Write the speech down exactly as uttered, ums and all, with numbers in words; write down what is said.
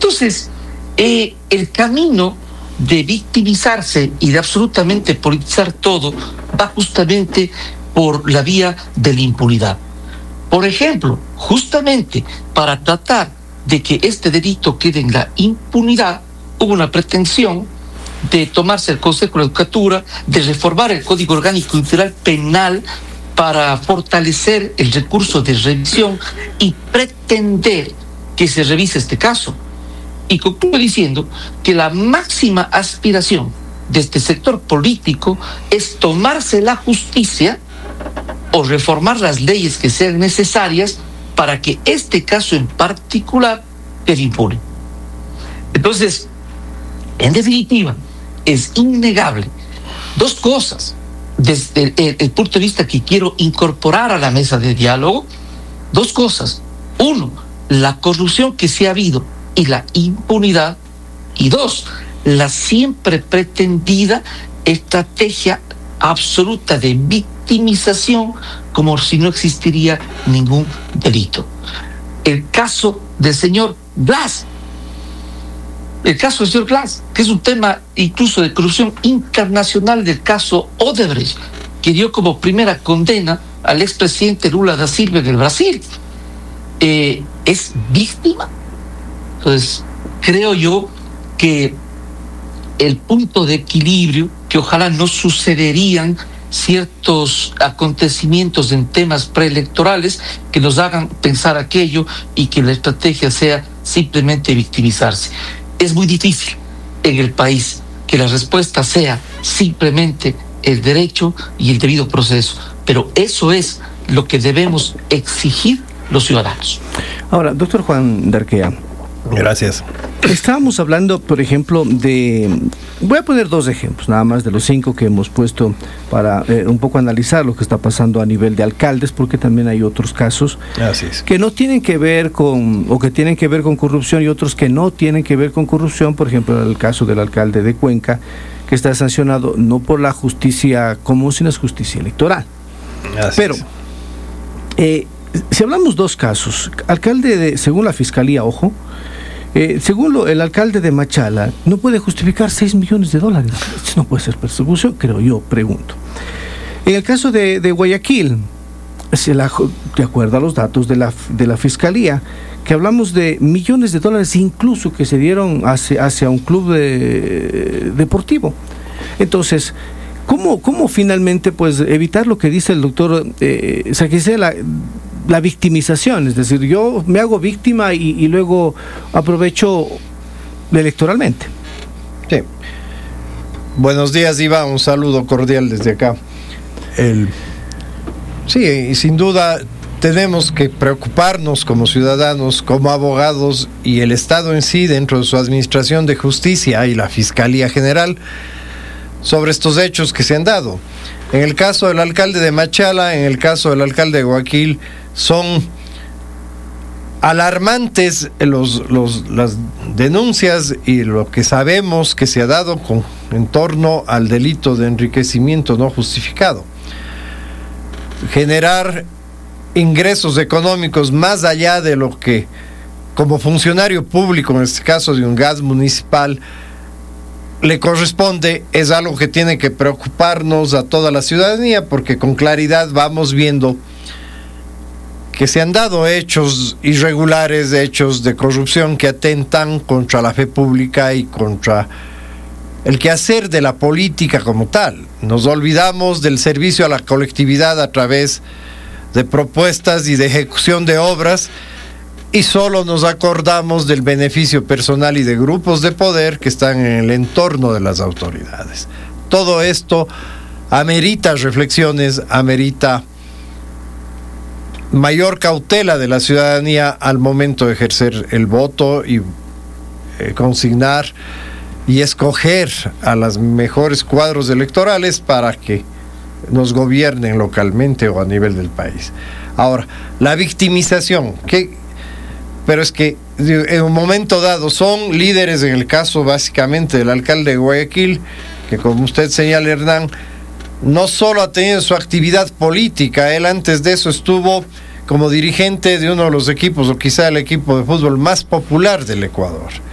Entonces, eh, el camino de victimizarse y de absolutamente politizar todo va justamente por la vía de la impunidad. Por ejemplo, justamente para tratar de que este delito quede en la impunidad, hubo una pretensión de tomarse el Consejo de Judicatura, de reformar el Código Orgánico Integral Penal para fortalecer el recurso de revisión y pretender que se revise este caso. Y concluyo diciendo que la máxima aspiración de este sector político es tomarse la justicia o reformar las leyes que sean necesarias para que este caso en particular quede impune. Entonces, en definitiva, es innegable dos cosas desde el, el, el punto de vista que quiero incorporar a la mesa de diálogo. Dos cosas. Uno, la corrupción que sí ha habido y la impunidad. Y dos, la siempre pretendida estrategia absoluta de victimización, como si no existiría ningún delito. El caso del señor Glass, el caso del señor Glass, que es un tema incluso de corrupción internacional del caso Odebrecht, que dio como primera condena al expresidente Lula da Silva del Brasil, eh, es víctima. Entonces, creo yo que el punto de equilibrio, que ojalá no sucederían ciertos acontecimientos en temas preelectorales que nos hagan pensar aquello y que la estrategia sea simplemente victimizarse. Es muy difícil en el país que la respuesta sea simplemente el derecho y el debido proceso, pero eso es lo que debemos exigir los ciudadanos. Ahora, doctor Juan Darquea. Gracias. Estábamos hablando, por ejemplo, de... Voy a poner dos ejemplos, nada más de los cinco que hemos puesto para eh, un poco analizar lo que está pasando a nivel de alcaldes, porque también hay otros casos Así es. que no tienen que ver con, o que tienen que ver con corrupción y otros que no tienen que ver con corrupción. Por ejemplo, el caso del alcalde de Cuenca, que está sancionado no por la justicia común, sino es justicia electoral. Así Pero, es. eh, si hablamos dos casos, alcalde de, según la fiscalía, ojo, Eh, según lo, el alcalde de Machala, no puede justificar seis millones de dólares. No puede ser persecución, creo yo, pregunto. En el caso de, de Guayaquil, se la, de acuerdo a los datos de la, de la fiscalía, que hablamos de millones de dólares incluso que se dieron hacia, hacia un club de, deportivo. Entonces, ¿cómo, cómo finalmente pues evitar lo que dice el doctor, eh, o sea, que sea la... la victimización? Es decir, yo me hago víctima y, y luego aprovecho electoralmente. Sí. Buenos días, Iván, un saludo cordial desde acá. El... Sí, y sin duda tenemos que preocuparnos como ciudadanos, como abogados y el Estado en sí, dentro de su administración de justicia y la Fiscalía General, sobre estos hechos que se han dado. En el caso del alcalde de Machala, en el caso del alcalde de Guayaquil, son alarmantes los, los, las denuncias y lo que sabemos que se ha dado con, en torno al delito de enriquecimiento no justificado. Generar ingresos económicos más allá de lo que, como funcionario público, en este caso de un gas municipal, le corresponde, es algo que tiene que preocuparnos a toda la ciudadanía, porque con claridad vamos viendo que se han dado hechos irregulares, hechos de corrupción que atentan contra la fe pública y contra el quehacer de la política como tal. Nos olvidamos del servicio a la colectividad a través de propuestas y de ejecución de obras, y solo nos acordamos del beneficio personal y de grupos de poder que están en el entorno de las autoridades. Todo esto amerita reflexiones, amerita mayor cautela de la ciudadanía al momento de ejercer el voto y eh, consignar y escoger a los mejores cuadros electorales para que nos gobiernen localmente o a nivel del país. Ahora, la victimización, ¿qué? Pero es que en un momento dado son líderes, en el caso básicamente del alcalde de Guayaquil, que como usted señala, Hernán, no solo ha tenido su actividad política, él antes de eso estuvo como dirigente de uno de los equipos, o quizá el equipo de fútbol más popular del Ecuador.